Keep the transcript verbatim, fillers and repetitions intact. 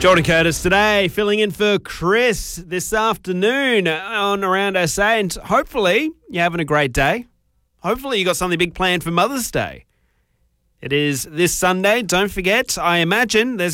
Jordan Curtis today, filling in for Chris this afternoon on Around S A, and hopefully you're having a great day. Hopefully you got something big planned for Mother's Day. It is this Sunday. Don't forget, I imagine there's